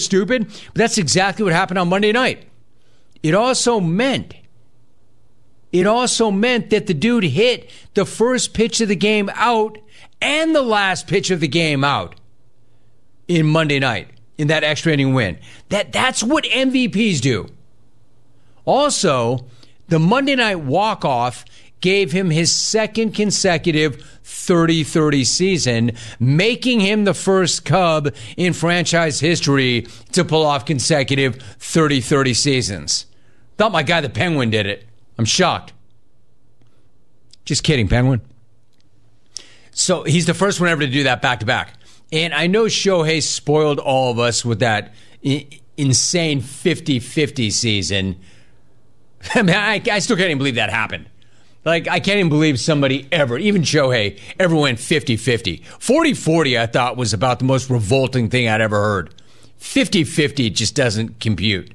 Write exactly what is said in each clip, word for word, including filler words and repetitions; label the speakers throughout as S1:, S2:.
S1: stupid, but that's exactly what happened on Monday night. It also meant, it also meant that the dude hit the first pitch of the game out and the last pitch of the game out in Monday night in that extra inning win. That, that's what M V Ps do. Also, the Monday night walk-off gave him his second consecutive thirty thirty season, making him the first Cub in franchise history to pull off consecutive thirty thirty seasons. Thought my guy the Penguin did it. I'm shocked. Just kidding, Penguin. So he's the first one ever to do that back-to-back. And I know Shohei spoiled all of us with that I- insane fifty fifty season. I mean, I, I still can't even believe that happened. Like, I can't even believe somebody ever, even Shohei, ever went fifty fifty. forty forty, I thought, was about the most revolting thing I'd ever heard. fifty fifty just doesn't compute.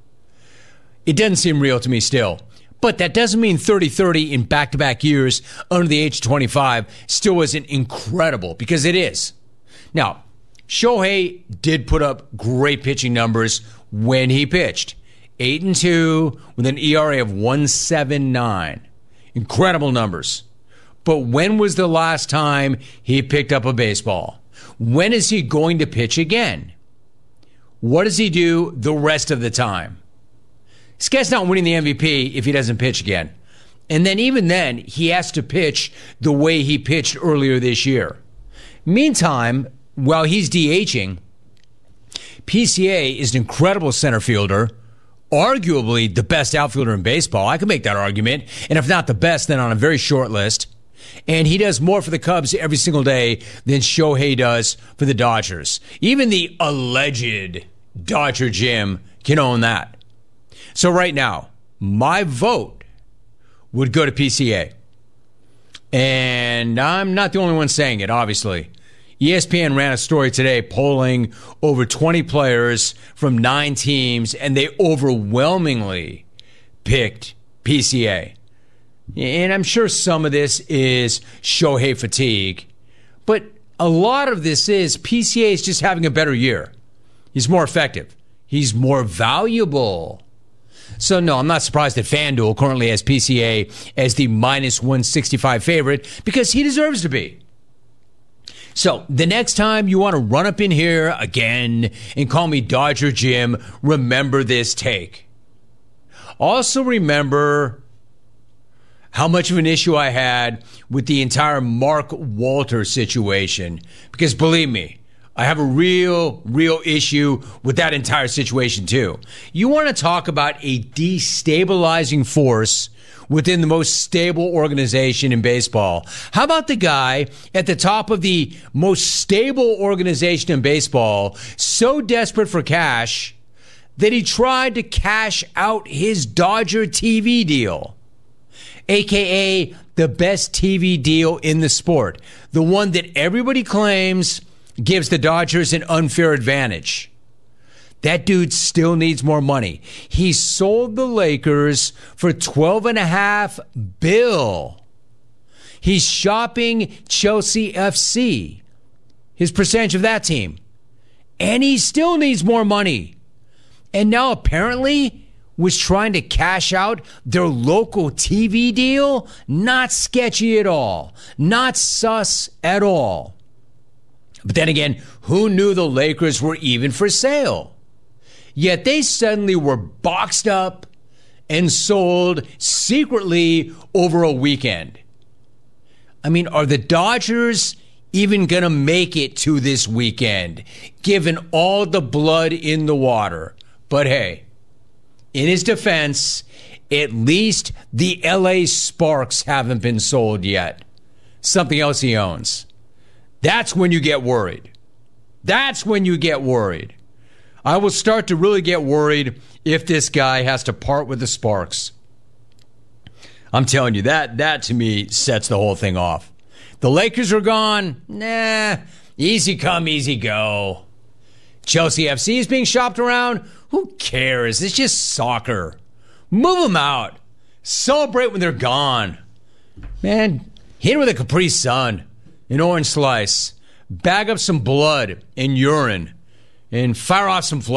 S1: It doesn't seem real to me still. But that doesn't mean thirty thirty in back-to-back years under the age of twenty-five still isn't incredible, because it is. Now, Shohei did put up great pitching numbers when he pitched. eight and two with an E R A of one point seven nine. Incredible numbers. But when was the last time he picked up a baseball? When is he going to pitch again? What does he do the rest of the time? This guy's not winning the M V P if he doesn't pitch again. And then even then, he has to pitch the way he pitched earlier this year. Meantime, while he's DHing, P C A is an incredible center fielder, arguably the best outfielder in baseball. I can make that argument. And if not the best, then on a very short list. And he does more for the Cubs every single day than Shohei does for the Dodgers. Even the alleged Dodger Jim can own that. So right now, my vote would go to P C A. And I'm not the only one saying it, obviously. E S P N ran a story today polling over twenty players from nine teams, and they overwhelmingly picked P C A. And I'm sure some of this is Shohei fatigue, but a lot of this is P C A is just having a better year. He's more effective. He's more valuable. So, no, I'm not surprised that FanDuel currently has P C A as the minus one sixty-five favorite, because he deserves to be. So, the next time you want to run up in here again and call me Dodger Jim, remember this take. Also remember how much of an issue I had with the entire Mark Walter situation. Because believe me, I have a real, real issue with that entire situation too. You want to talk about a destabilizing force within the most stable organization in baseball. How about the guy at the top of the most stable organization in baseball, so desperate for cash that he tried to cash out his Dodger T V deal, a k a the best T V deal in the sport, the one that everybody claims gives the Dodgers an unfair advantage. That dude still needs more money. He sold the Lakers for twelve and a half bill. He's shopping Chelsea F C, his percentage of that team. And he still needs more money. And now apparently was trying to cash out their local T V deal. Not sketchy at all. Not sus at all. But then again, who knew the Lakers were even for sale? Yet they suddenly were boxed up and sold secretly over a weekend. I mean, are the Dodgers even going to make it to this weekend, given all the blood in the water? But hey, in his defense, at least the L A Sparks haven't been sold yet. Something else he owns. That's when you get worried. That's when you get worried. I will start to really get worried if this guy has to part with the Sparks. I'm telling you, that that to me sets the whole thing off. The Lakers are gone. Nah, easy come, easy go. Chelsea F C is being shopped around. Who cares? It's just soccer. Move them out. Celebrate when they're gone. Man, hit it with a Capri Sun, an orange slice. Bag up some blood and urine and fire off some flames.